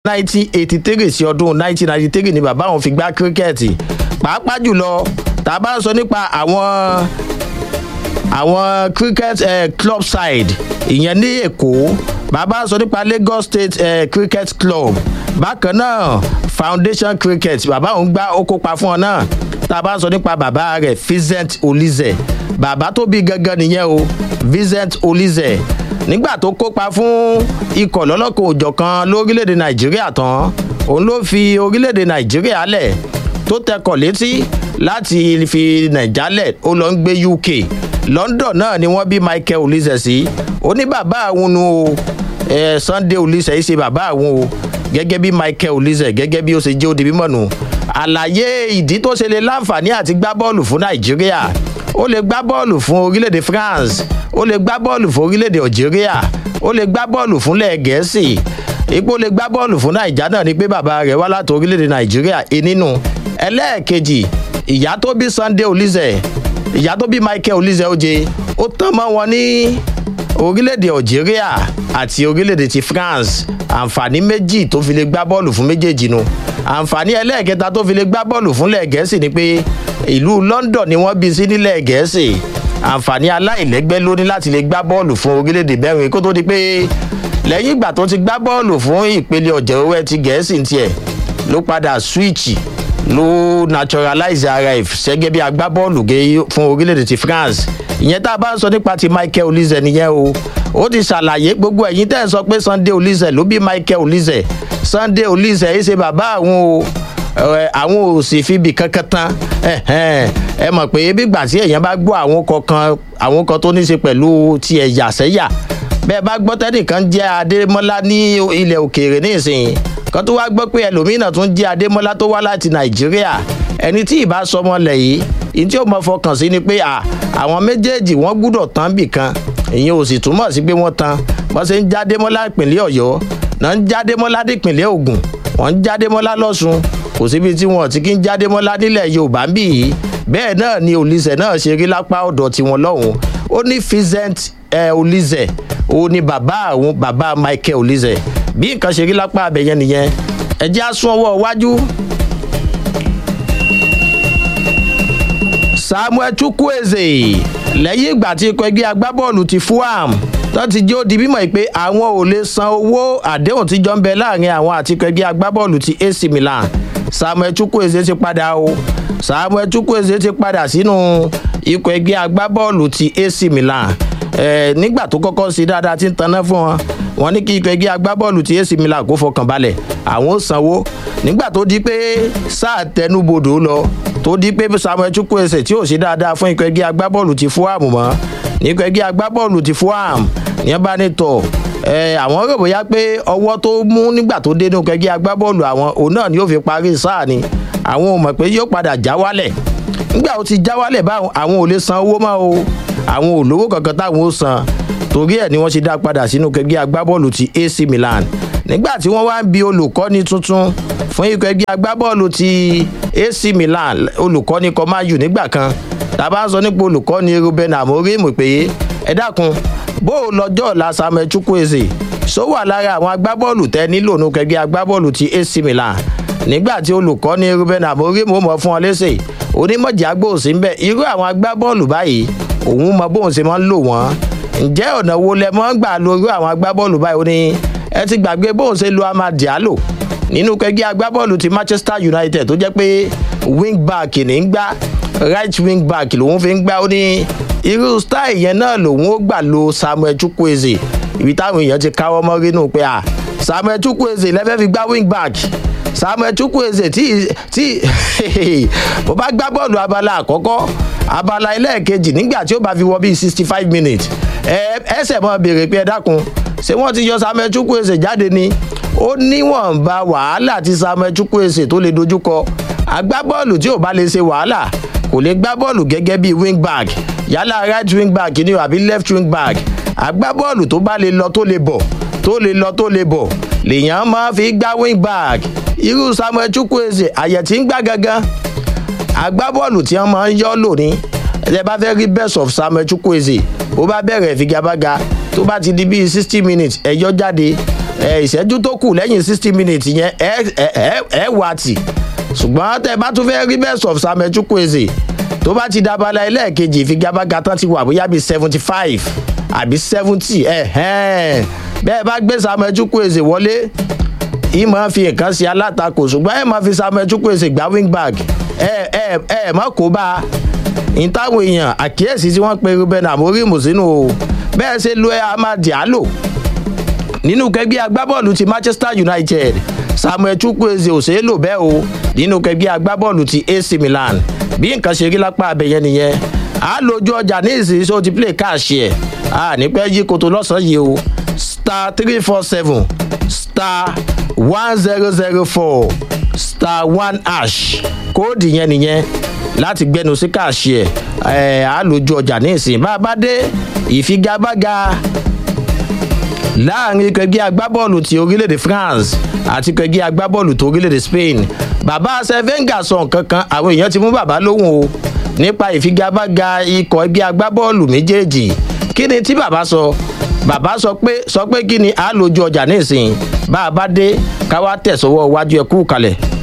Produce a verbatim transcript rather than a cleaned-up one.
nineteen eighty three sí ọdún nineteen ninety three ni bàbá òun fi gbá kíríkẹ́ẹ̀tì pàápàá jùlọ tá a bá ń sọ nípa àwọn àwọn cricket eh, club side ìyẹn ní èkó bàbá sọ nípa lagos state eh, cricket club bákan náà foundation cricket bàbá òun gbá ó kópa fún ọ náà tá a bá sọ nípa bàbá rẹ̀ vincent olize bàbá tó bí gangan nìyẹn o vincent olize nígbà tó kópa fún ikọ̀ lọ́lọ́kan òjọ̀kan lórílẹ̀‐èdè nàìjíríà tán òun ló fi orílẹ̀‐èdè nàìjíríà lẹ̀ tó tẹkọ̀ létí láti fi nàìjà lẹ̀ ó lọ ń gbé uk london náà ni wọ́n bí michael olise sí ó ní bàbá àwọn nu o eh, sunday olise yìí ṣe bàbá àwọn o gẹ́gẹ́ bí michael olise gẹ́gẹ́ bí ó ṣe jẹ́ òde mímọ́ nù àlàyé ìdí tó ṣe lè láǹfààní àti gbá bọ́ọ̀lù fún nàìjíríà ó lè gbá bọ́ọ̀lù fún orílẹ̀-èdè france ó lè gbá bọ́ọ̀lù fún orílẹ̀-èdè algeria ó lè gbá bọ́ọ̀lù fúnlẹ̀ gẹ̀ẹ́sì ipò lè gbá bọ́ọ̀lù fún nàìjà náà ni pé bàbá rẹ̀ wá láti orílẹ̀-èdè nàìjíríà ìnínú ẹlẹ́ẹ̀kejì ìyá tó bí sunday olise ìyá tó bí michael olise oje ó tán mọ́ wọn ní orílẹ̀-èdè algeria àti orílẹ̀-èdè ti france àǹfààní méjì tó fi lè gbá bọ́ọ̀lù fún méjèèjì nu àǹfààní ẹlẹ́ẹ̀kẹta tó fi lè gbá bọ́ọ̀lù fúnlẹ̀ gẹ̀ẹ́sì ni pé ìlú london ni wọ́n bí sí nílẹ̀ gẹ̀ẹ́sì àǹfààní aláìlẹ́gbẹ́ ló ní láti lè gbá bọ́ọ̀lù fún orílẹ̀-èdè mẹ́rin kó tó di pé lẹ́yìn ìgbà tó ti gbá bọ́ọ̀lù fún ìpele ọ̀jẹ̀ owó ti gẹ̀ẹ́sì tiẹ̀ ló padà switch ló naturalize ara ẹ̀ ṣẹ́gẹ́ bí agbábọ́ọ̀lù fún orílẹ̀-èdè ti france ìyẹn tá a bá ń sọ nípa ti michael olise nìyẹn o ó ti ṣàlàyé gbogbo ẹ̀yìn tẹ́ ẹ̀ sọ pé sunday olise ló bí michael olise sunday olise yìí ṣe bàbá àwọn o àwọn ò sì fi bì kankan tán ẹ mọ̀ pé bígbà tí èèyàn bá gbọ́ àwọn kankan àwọn kan tó ní ṣe pẹ̀lú ti ẹ̀yà sẹ́yà bẹ́ẹ̀ bá gbọ́ tẹ́nìkan jẹ́ adémọ́lá ní ilẹ̀ òkèèrè ní ìsìn kan tó wá gbọ́ pé ẹlòmíràn tún jẹ́ adémọ́lá tó wá láti nàìjíríà ẹni tí ì bá sọmọ lẹ̀ yìí ìyí tí ó mọ fọkàn sí ni pé àwọn méjèèjì wọ́n gbúdọ̀ tán bì kan ìyẹn ò sì túmọ̀ sí pé wọ́n tan wọ́n ṣe ń jádémọ́lá ìpínlẹ̀ ọ̀yọ́ náà ń jádémọ́lá ìpínlẹ̀ ògùn wọ́n ń jádémọ́lá lọ́sùn kò síbi tí wọn ti kí ń jádémọ́lá nílẹ̀ yorùbá ń bì yìí bẹ́ẹ̀ náà ni olise náà ṣe rí lápá ọ̀dọ̀ tiwọn lọ́hùn ó ní vincent eh, olise ó ní bàbá àwọn bàbá michael olise bí nǹkan ṣe rí lápá abẹ̀yẹn nìyẹn ẹ jẹ́ àsún ọwọ́ iwájú. samuel chukwueze lẹ́yìn ìgbà tí ikọ̀ ẹgbẹ́ agbábọ́ọ̀lù ti fulham tó ti jó di mímọ̀ pé àwọn ò lè san owó àdéhùn tí jọ ń bẹ láàrin àwọn àti ikọ̀ ẹgbẹ́ agbábọ́ọ̀lù ti ac milan samuel chukwueze ti padà o samuel chukwueze ti padà sínú ikọ̀ ẹgbẹ́ agbábọ́ọ̀lù ti ac milan eh, nígbà tó kọ́kọ́ sí dáadáa ti ń taná fún wọn wọn ní kí ikọ̀ ẹgbẹ́ agbábọ́ọ̀lù ti ac milan kó fọkàn balẹ̀ àwọn ò sanwó nígbà tó di pé sáà tẹnubodò lọ tó di pé samuel chukwueze tí ò sí dáadáa fún ikọ̀ ẹgbẹ́ agbábọ́ọ̀lù ti fulham mọ́ ní ikọ̀ ẹgbẹ́ agbábọ́ọ̀lù ti fulham yẹn bá ní tọ̀ ẹ àwọn rò bóyá pé ọwọ́ tó mú nígbà tó dé ní ikọ̀ ẹgbẹ́ agbábọ́ọ̀lù àwọn òun náà ni yóò fi parí sáà ni àwọn ò mọ̀ pé yóò padà já wálẹ̀ nígbà ó ti já wálẹ̀ báwọn àwọn ò lè san owó mọ́ o àwọn ò lówó kankan táwọn ó san torí ẹ̀ ni wọ́n ti dá padà sínú ikọ̀ ẹgbẹ́ agbábọ́ọ̀lù ti ac milan nígbà tí wọ́n wá ń bi olùkọ́ni tuntun fún ikọ̀ ẹgbẹ́ agbábọ́ọ̀lù ti ac milan olùkọ́ni kọ́máyù nígbà kan tàbá ń sọ nípa olùkọ́ni ruben amorim pé ẹ dákun bó o lọ́jọ́ ọ̀la samuel chukwueze sọ wà lára àwọn agbábọ́ọ̀lù tẹ nílò nínú ẹgbẹ́ agbábọ́ọ̀lù ti ac milan nígbà tí olùkọ́ni ruben amorim mọ̀ fún ọ lẹ́sẹ̀ onímọ̀jà gbòòsì ń bẹ̀ irú àwọn agbábọ́ọ̀lù báyìí òun mọ bóun ṣe máa ń lò wọ́n ǹjẹ́ ọ̀nà wo lẹ mọ́ gbà lo irú àwọn agbábọ́ọ̀lù báyìí ó ní ẹ ti gbàgbé bóun ṣe lo amad diallo nínú ẹgbẹ́ agbábọ́ọ̀lù ti manchester united tó jẹ́ pé wing back ní ń gbá right wing back lòun fi ń gbá ó ní irú style yẹn náà lòun ó gbà lo samuel chukwueze ibi táwọn èèyàn ti káwọ́ mọ́ rínú pé à samuel chukwueze lẹ́fẹ̀ẹ́ fi gbá wing back samuel chukwueze tí tí bó bá gbá bọ́ọ̀lù abala àkọ́kọ́ abala ẹlẹ́ẹ̀kejì nígbà tí ó bá fi wọ bíi sixty five minutes ẹ ẹsẹ̀ mọ́ béèrè pé ẹ dákun ṣé wọ́n ti yọ samuel chukwueze jáde ni ó níwọ̀nba wàhálà tí samuel chukwueze tó lè dojúkọ agbábọ́ọ̀lù tí ò bá lè ṣe wàhálà kò lè gbá bọ́ọ̀lù gẹ́gẹ́ bíi wing back yálà right wing back ni àbí left wing back agbábọ́ọ̀lù tó bá lè lọ tó lè bọ̀ tó lè lọ tó lè bọ̀ lèèyàn máa fi gbá wing back irú samuel chukwueze àyẹ̀ tí ń gbá gangan agbábọ́ọ̀lù tí wọ́n máa ń yọ́ lò ní ẹ bá fẹ́ rí best of samuel chukwueze ó bá bẹ̀rẹ̀ ìfigagbága tó bá ti di bíi sixty minutes ẹ̀yọ́ jáde ìṣẹ́jú tó kù lẹ́yìn sixty minutes yẹn ẹ ẹ ẹ wà tì ṣùgbọ́n tẹ bá tún fẹ́ rí best of Samuel Chukwueze tó bá ti dábàlá ẹlẹ́ẹ̀kejì ìfigagbága tán ti wà bóyá bíi seventy five àbí seventy ẹ̀hẹ́n bẹ́ẹ̀ bá gbé Samuel Chukwueze wọlé ìmọ̀ fi nǹkan sí alátakò ṣùgbọ́n ẹ̀ máa fi Samuel Chukwueze gbá wing back ẹ̀ ẹ̀ ẹ̀ mọ̀ kó bá a ní táwọn èèyàn àkíyèsí tí wọ́n pe Ruben Amorim sínú o bẹ́ẹ̀ ṣe lo Amad Diallo nínú kẹgbẹ́ agbábọ́ọ̀lù ti Manchester United Samuel Chukwueze ò ṣeé lò bẹ́ẹ̀ o nínú kẹgbẹ́ agbábọ́ọ̀lù ti A C Milan bí nǹkan ṣe rí lápá abẹ́yẹn nìyẹn a lójú ọjà ní ìsinsìnyí tó ti play káàṣì ẹ̀ a ní pẹ́ yí koto lọ́sàn-án yìí o star three four seven star one zero zero four star one hash kóòdù yẹn nìyẹn láti gbẹnu sí káàṣì ẹ̀ ẹ̀ a lójú ọjà ní ìsinsìnyí bá a bá dé ìfigagbága láàrin kẹgbẹ́ agbábọ́ọ̀lù ti orílẹ̀-èdè France àti kẹgbẹ́ agbábọ́ọ̀lù tó orílẹ̀-èdè Spain bàbá Sevenga sọ nǹkan kan àwọn èèyàn ti mú bàbá lóhùn o nípa ìfigagbága ikọ̀ ẹgbẹ́ agbábọ́ọ̀lù méjèèjì kí ni tí bàbá sọ bàbá sọ pé sọ pé kí ni a lójú ọjà ní ìsìn bá a bá dé ká wá tẹ̀sọ́wọ́ wájú ẹkú kalẹ̀.